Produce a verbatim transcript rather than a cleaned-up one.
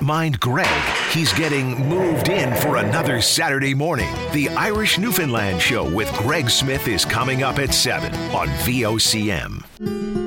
mind Greg. He's getting moved in for another Saturday morning. The Irish Newfoundland Show with Greg Smith is coming up at seven on V O C M.